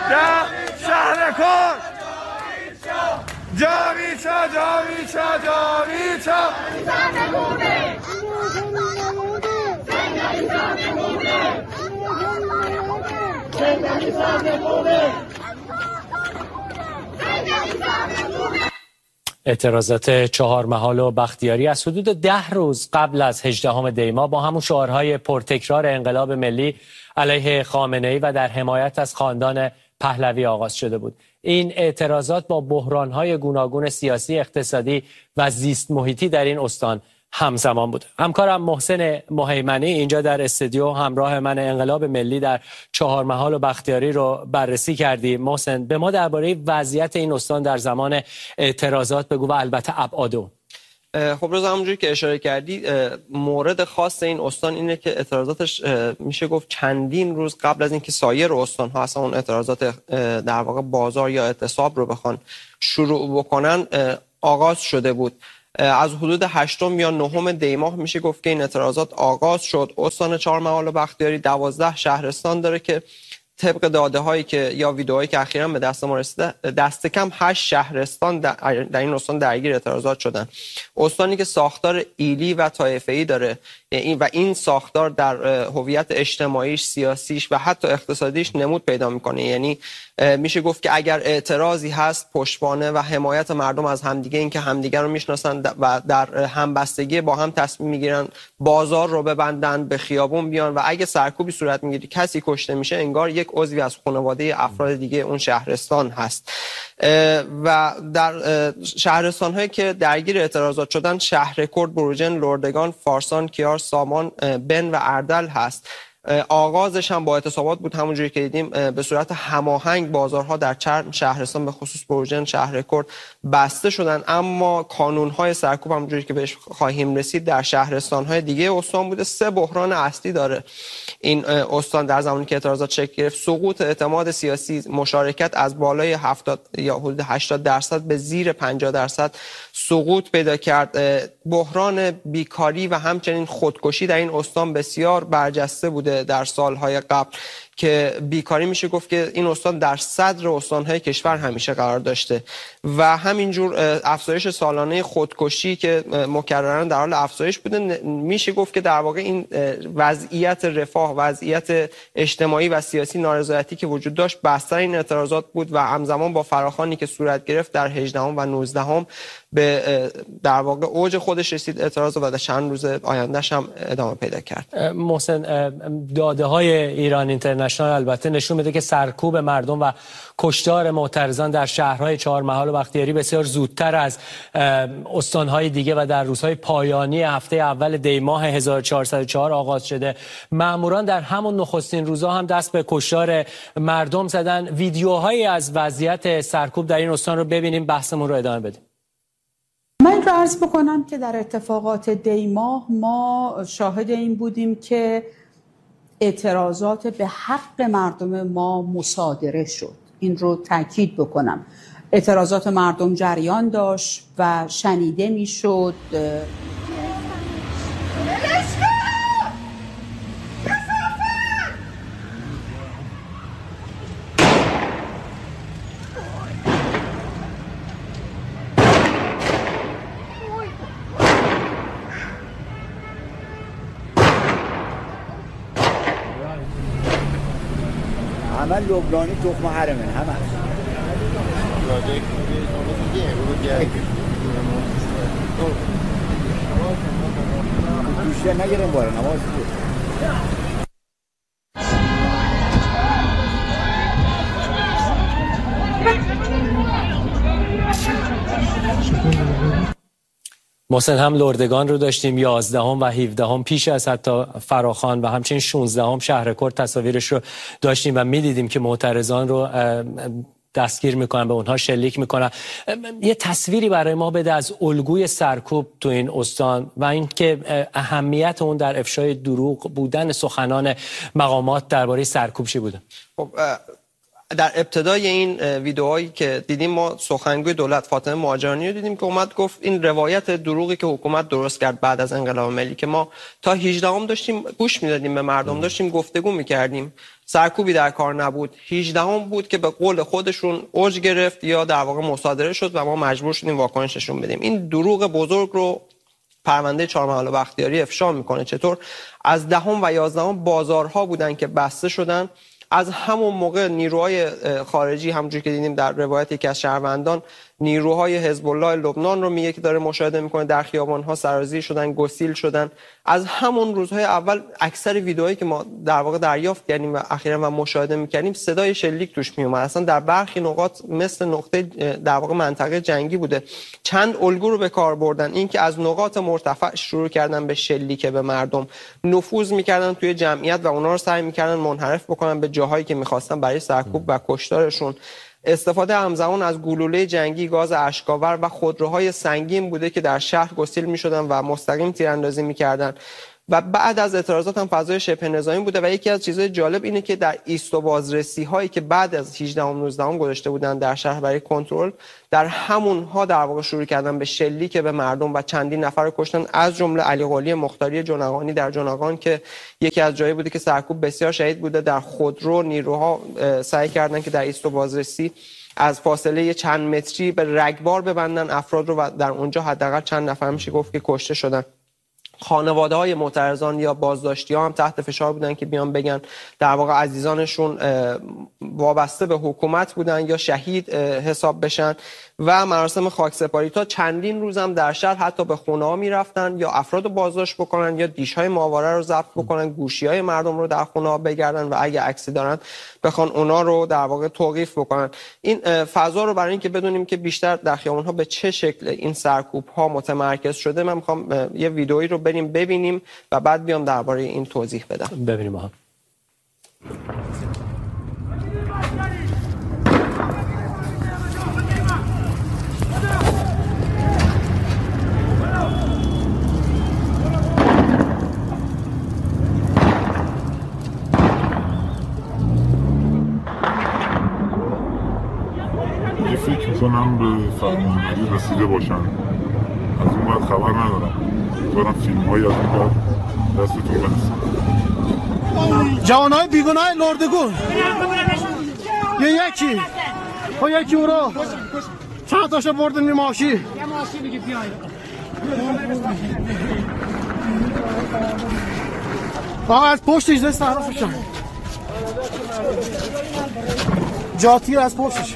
شهرکور جاویچا جاویچا جاویچا اعتراضات چهارمحال و بختیاری از حدود 10 روز قبل از 18 دی ماه با همون شعارهای پرتکرار انقلاب ملی علیه خامنه‌ای و در حمایت از خاندان پهلوی آغاز شده بود. این اعتراضات با بحران‌های گوناگون سیاسی، اقتصادی و زیست محیطی در این استان همزمان بود. همکارم محسن مهیمنی اینجا در استودیو همراه من انقلاب ملی در چهارمحال و بختیاری رو بررسی کردی. محسن، به ما درباره وضعیت این استان در زمان اعتراضات بگو و البته ابعادو. خب روز همونجوری که اشاره کردی، مورد خاص این استان اینه که اعتراضاتش میشه گفت چندین روز قبل از اینکه سایر استان‌ها اصلا اون اعتراضات در واقع بازار یا اعتصاب رو بخوان شروع بکنن آغاز شده بود. از حدود 8 یا 9 دی ماه میشه گفت که این اعتراضات آغاز شد. استان چهارمحال و بختیاری 12 شهرستان داره که طبق داده هایی که یا ویدئوهایی که اخیراً به دست ما رسیده، دست کم 8 شهرستان در این استان درگیر اعتراضات شدن. استانی که ساختار ایلی و طایفه‌ای داره و این ساختار در هویت اجتماعیش، سیاسیش و حتی اقتصادیش نمود پیدا میکنه. یعنی میشه گفت که اگر اعتراضی هست، پشتوانه و حمایت مردم از همدیگه، این که همدیگه رو میشناسن و در همبستگی با هم تصمیم میگیرن بازار رو ببندن، به خیابون بیان و اگه سرکوبی صورت میگیره، کسی کشته میشه، انگار یک عضوی از خانواده افراد دیگه اون شهرستان هست. و در شهرستان هایی که درگیر اعتراضات شدن شهرکرد، بروجرد، لردگان، فارسان، کیار، سامان، بن و اردل هست. آغازش هم با اعتصابات بود، همونجوری که دیدیم به صورت هماهنگ بازارها در چند شهرستان به خصوص بروجرد، شهرکرد بسته شدن، اما کانونهای سرکوب همونجوری که بهش خواهیم رسید در شهرستانهای دیگه استان بوده. 3 بحران اصلی داره این استان در زمانی که اعتراضات شکل گرفت: سقوط اعتماد سیاسی، مشارکت از بالای 70 یا حدود 80% به زیر 50% سقوط پیدا کرد. بحران بیکاری و همچنین خودکشی در این استان بسیار برجسته بوده در سالهای قبل که بیکاری میشه گفت که این استان در صدر استانهای کشور همیشه قرار داشته و همینجور افزایش سالانه خودکشی که مکررا در حال افزایش بوده. میشه گفت که در واقع این وضعیت رفاه، وضعیت اجتماعی و سیاسی نارضایتی که وجود داشت بستر این اعتراضات بود و همزمان با فراخوانی که صورت گرفت در 18 و 19 به در واقع اوج خودش رسید اعتراض و در چند روز آیندهش هم ادامه پیدا کرد. محسن، داده های ایران اینترنشنال البته نشون میده که سرکوب مردم و کشتار معترضان در شهرهای چهارمحال و بختیاری بسیار زودتر از استانهای دیگه و در روزهای پایانی هفته اول دی ماه 1404 آغاز شده. ماموران در همون نخستین روزها هم دست به کشتار مردم زدن. ویدیوهایی از وضعیت سرکوب در این استان رو ببینیم، بحثمون رو ادامه بدیم. من رو عرض بکنم که در اتفاقات دی ماه ما شاهد این بودیم که اعتراضات به حق مردم ما مصادره شد. این رو تاکید بکنم. اعتراضات مردم جریان داشت و شنیده می شد. همه لبنانی تخم حرمه همه دوشه نگیرم باره نماز بود. محسن، هم لردگان رو داشتیم 11 و 17 پیش از حتی فراخوان و همچنین 16 شهرکرد تصاویرش رو داشتیم و میدیدیم که معترضان رو دستگیر میکنن، به اونها شلیک میکنن. یه تصویری برای ما بده از الگوی سرکوب تو این استان و اینکه اهمیت اون در افشای دروغ بودن سخنان مقامات درباره سرکوب چی بوده؟ خب در ابتدای این ویدئوهایی که دیدیم ما سخنگوی دولت فاطمه مهاجرانی رو دیدیم که اومد گفت این روایت دروغی که حکومت درست کرد بعد از انقلاب ملی که ما تا 18 داشتیم گوش میدادیم به مردم، داشتیم گفتگو میکردیم، سرکوبی در کار نبود. 18 بود که به قول خودشون اوج گرفت یا در واقع مصادره شد و ما مجبور شدیم واکنش نشون بدیم. این دروغ بزرگ رو پرونده چهارمحال بختیاری افشا میکنه. چطور از 10 و 11 بازارها بودن که بسته شدن. از همون موقع نیروهای خارجی همونجوری که دیدیم در روایت یکی از شهروندان، نیروهای حزب الله لبنان رو میگه که داره مشاهده میکنه در خیابان‌ها سرازیر شدن، گسیل شدن. از همون روزهای اول اکثر ویدئوهایی که ما در واقع دریافت کردیم و اخیراً و مشاهده میکردیم صدای شلیک توش میومد. اصلا در برخی نقاط مثل نقطه در واقع منطقه جنگی بوده. چند الگو رو به کار بردن، این که از نقاط مرتفع شروع کردن به شلیک به مردم، نفوذ میکردن توی جمعیت و اونا رو سعی میکردن منحرف بکنن به جاهایی که میخواستن برای سرکوب و کشتارشون. استفاده همزمان از گلوله جنگی، گاز اشک‌آور و خودروهای سنگین بوده که در شهر گسیل می‌شدن و مستقیم تیراندازی می‌کردن. و بعد از اعتراضات هم فضای شبه نظامی بوده و یکی از چیزهای جالب اینه که در ایست و بازرسی هایی که بعد از 18 و 19 گذاشته بودن در شهر برای کنترل، در همونها در واقع شروع کردن به شلیک به مردم و چندین نفر رو کشتن، از جمله علی قلی مختاری جناغانی در جناغان که یکی از جایی بوده که سرکوب بسیار شدید بوده. در خودرو نیروها سعی کردن که در ایست و بازرسی از فاصله چند متری به رگبار ببندن افراد رو و در اونجا حداقل چند نفر میشه گفت که کشته شدن. خانواده‌های معترضان یا بازداشتی‌ها هم تحت فشار بودن که بیان بگن در واقع عزیزانشون وابسته به حکومت بودن یا شهید حساب بشن. و مراسم خاکسپاری تا چندین روز هم در شهر حتی به خونه‌ها میرفتن یا افراد رو بازداشت بکنن یا دیش‌های ماهواره رو ضبط بکنن، گوشی‌های مردم رو در خونه‌ها بگردن و اگه عکسی دارن بخوان اونا رو در واقع توقیف بکنن. این فضا رو برای اینکه بدونیم که بیشتر در خیابون‌ها به چه شکل این سرکوب‌ها متمرکز شده، من می‌خوام یه ویدئویی رو بریم ببینیم و بعد بیام درباره این توضیح بدم. ببینیم ما. فکر میکنم به فرمانداری رسیده باشن، از اون بعد خبر ندارم. دارم فیلم های از اون بعد دستتون برسید. جوانهای بیگناه لردگون یکی او رو چند تاشو بردن می ماشی آقا از پشتش دست تعرفش کن، جاتی از پشتش.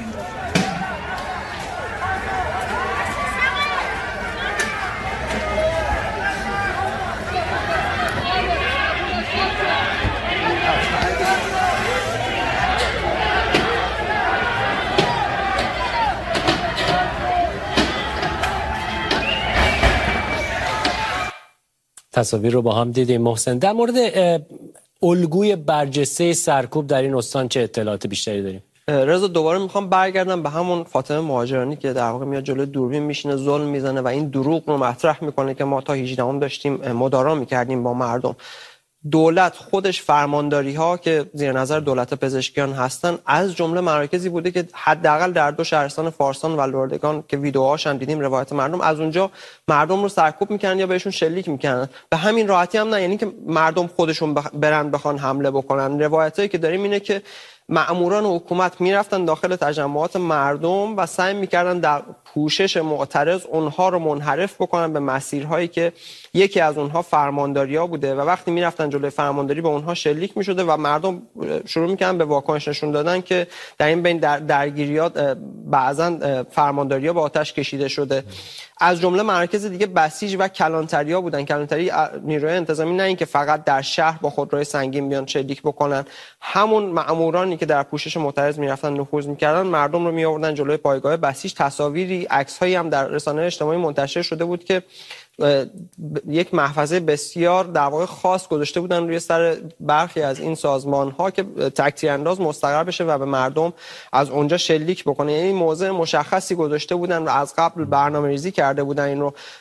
تصاویر رو با هم دیدیم. محسن، در مورد الگوی برجسته سرکوب در این استان چه اطلاعات بیشتری داریم؟ رضا، دوباره میخوام برگردم به همون فاطمه مهاجرانی که در واقع میاد جلوی دوربین میشینه، ظلم میزنه و این دروغ رو مطرح میکنه که ما تا 18 داشتیم مدارا میکردیم با مردم. دولت خودش فرمانداری ها که زیر نظر دولت پزشکیان هستن از جمله مراکزی بوده که حداقل در 2 شهرستان فارسان و لردگان که ویدیوهاش هم دیدیم روایت مردم، از اونجا مردم رو سرکوب میکنن یا بهشون شلیک میکنن. به همین راحتی هم نه، یعنی که مردم خودشون برن بخوان حمله بکنن. روایتایی که داریم اینه که مأموران حکومت میرفتن داخل تجمعات مردم و سعی میکردن در پوشش معترض اونها رو منحرف بکنن به مسیرهایی که یکی از اونها فرمانداریا بوده و وقتی میرفتن جلوی فرمانداری به اونها شلیک میشده و مردم شروع میکردن به واکنش نشون دادن که در این بین درگیریات بعضا فرمانداریا به آتش کشیده شده. از جمله مراکز دیگه بسیج و کلانتریا بودن. کلانتری نیروی انتظامی نه اینکه فقط در شهر با خودروی سنگین بیان شلیک بکنن، همون مأمورانی که در پوشش معترض میرفتن نفوذ میکردن مردم رو میآوردن جلوی پایگاه بسیج. تصاویری، عکس‌هایی هم در رسانه‌های اجتماعی منتشر شده بود که یک محفظه بسیار در واقع خاص گذاشته بودن روی سر برخی از این سازمان‌ها که تک‌تیرانداز مستقر بشه و به مردم از اونجا شلیک بکنه. یعنی موضع مشخصی گذاشته بودن و از قبل برنامه‌ریزی کرده بودن این رو.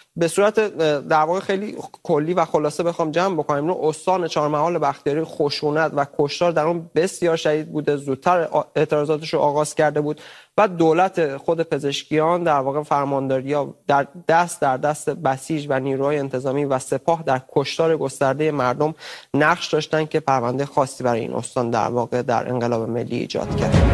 به صورت در واقع خیلی کلی و خلاصه بخوام جمع بکنیم، رو استان چهارمحال بختیاری خشونت و کشتار در اون بسیار شدید بوده، زودتر اعتراضاتش رو آغاز کرده بود و دولت خود پزشکیان در واقع فرمانداری‌ها در دست بسیج و نیروهای انتظامی و سپاه در کشتار گسترده مردم نقش داشتن که پرونده خاصی برای این استان در واقع در انقلاب ملی ایجاد کرد.